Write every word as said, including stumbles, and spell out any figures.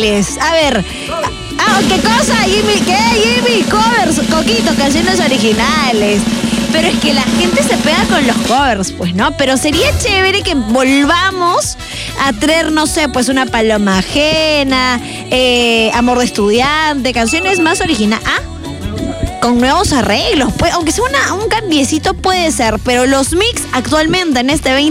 originales. A ver. Ah, ¿qué cosa, Jimmy? ¿Qué, Jimmy? Covers, Coquito, canciones originales. Pero es que la gente se pega con los covers, pues, ¿no? Pero sería chévere que volvamos a traer, no sé, pues una paloma ajena, eh, Amor de estudiante, canciones más originales. Ah, con nuevos arreglos, pues, aunque sea una, un cambiecito puede ser, pero los mix actualmente en este veinte